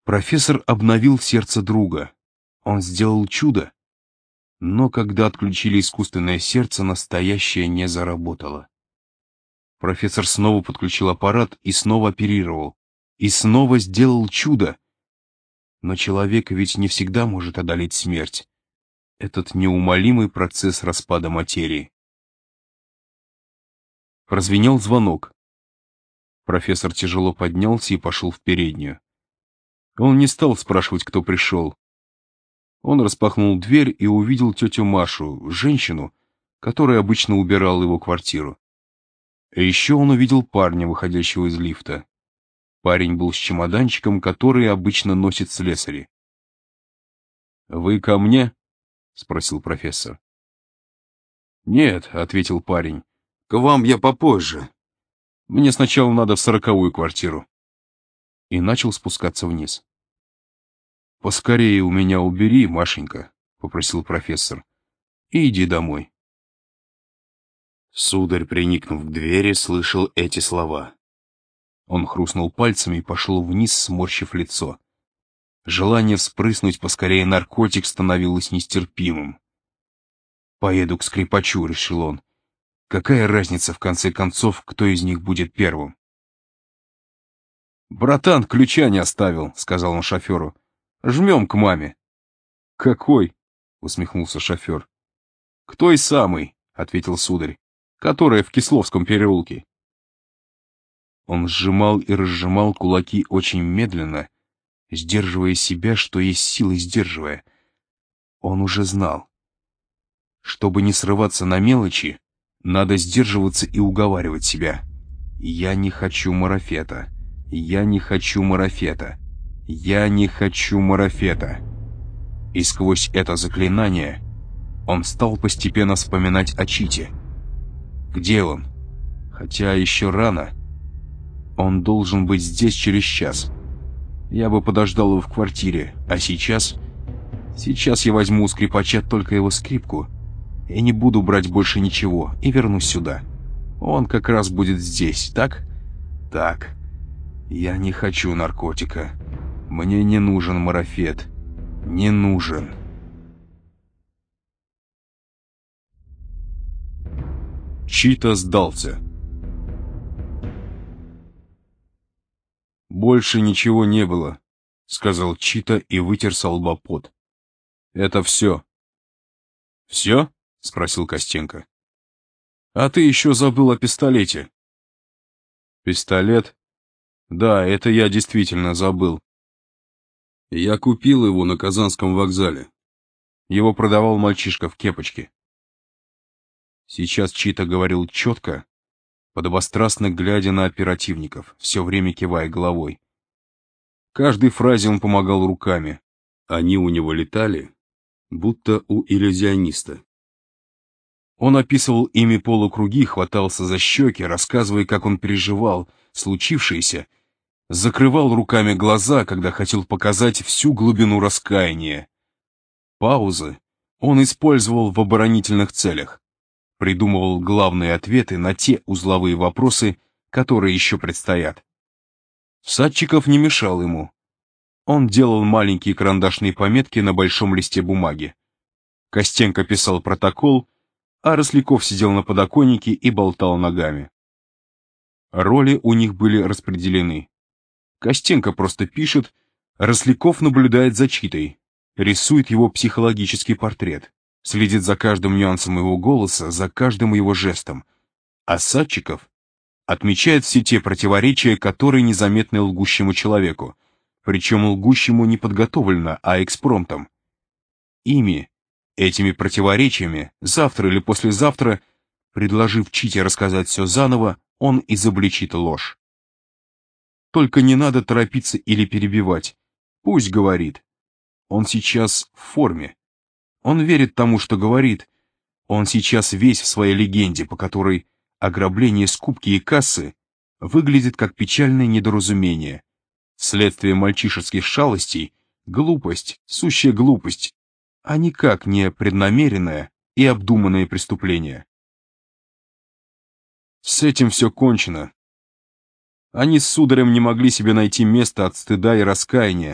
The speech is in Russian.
Профессор обновил сердце друга. Он сделал чудо. Но когда отключили искусственное сердце, настоящее не заработало. Профессор снова подключил аппарат и снова оперировал. И снова сделал чудо. Но человек ведь не всегда может одолеть смерть. Этот неумолимый процесс распада материи. Прозвенел звонок. Профессор тяжело поднялся и пошел в переднюю. Он не стал спрашивать, кто пришел. Он распахнул дверь и увидел тетю Машу, женщину, которая обычно убирала его квартиру. И еще он увидел парня, выходящего из лифта. Парень был с чемоданчиком, который обычно носит слесари. «Вы ко мне?» — спросил профессор. «Нет», — ответил парень, — «к вам я попозже. Мне сначала надо в 40-ю квартиру». И начал спускаться вниз. «Поскорее у меня убери, Машенька», — попросил профессор, — «и иди домой». Сударь, приникнув к двери, слышал эти слова. Он хрустнул пальцами и пошел вниз, сморщив лицо. Желание вспрыснуть поскорее наркотик становилось нестерпимым. «Поеду к скрипачу», — решил он. «Какая разница, в конце концов, кто из них будет первым?» «Братан ключа не оставил», — сказал он шоферу. «Жмем к маме». «Какой?» — усмехнулся шофер. «К той самой», — ответил сударь, — «которая в Кисловском переулке». Он сжимал и разжимал кулаки очень медленно, сдерживая себя, что есть силы сдерживая. Он уже знал. Чтобы не срываться на мелочи, надо сдерживаться и уговаривать себя. «Я не хочу марафета. Я не хочу марафета. Я не хочу марафета». И сквозь это заклинание он стал постепенно вспоминать о Чите. Где он? Хотя еще рано. Он должен быть здесь через час. Я бы подождал его в квартире, а сейчас... Сейчас я возьму у скрипача только его скрипку и не буду брать больше ничего, и вернусь сюда. Он как раз будет здесь, так? Так. Я не хочу наркотика. Мне не нужен марафет. Не нужен. Чита сдался. «Больше ничего не было», — сказал Чита и вытер со лба пот. «Это все». «Все?» — спросил Костенко. «А ты еще забыл о пистолете». «Пистолет? Да, это я действительно забыл. Я купил его на Казанском вокзале. Его продавал мальчишка в кепочке». Сейчас Чита говорил четко, подобострастно глядя на оперативников, все время кивая головой. Каждой фразе он помогал руками. Они у него летали, будто у иллюзиониста. Он описывал ими полукруги, хватался за щеки, рассказывая, как он переживал случившееся, закрывал руками глаза, когда хотел показать всю глубину раскаяния. Паузы он использовал в оборонительных целях, придумывал главные ответы на те узловые вопросы, которые еще предстоят. Садчиков не мешал ему. Он делал маленькие карандашные пометки на большом листе бумаги. Костенко писал протокол, а Росляков сидел на подоконнике и болтал ногами. Роли у них были распределены. Костенко просто пишет, Росляков наблюдает за Читой, рисует его психологический портрет, следит за каждым нюансом его голоса, за каждым его жестом, а Садчиков отмечает все те противоречия, которые незаметны лгущему человеку, причем лгущему не подготовленно, а экспромтом. Этими противоречиями, завтра или послезавтра, предложив Чите рассказать все заново, он изобличит ложь. Только не надо торопиться или перебивать. Пусть говорит. Он сейчас в форме. Он верит тому, что говорит. Он сейчас весь в своей легенде, по которой ограбление скупки и кассы выглядит как печальное недоразумение. Следствие мальчишеских шалостей — глупость, сущая глупость, а никак не преднамеренное и обдуманное преступление. С этим все кончено. Они с сударем не могли себе найти места от стыда и раскаяния,